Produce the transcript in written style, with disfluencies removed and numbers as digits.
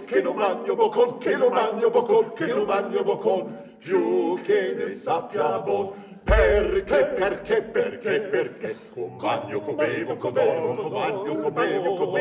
che non magno boccon, che non magno boccon, che non magno boccon, più che ne sappia bon. Perché, con magno, con bevo, con dormo, con magno, con bevo, con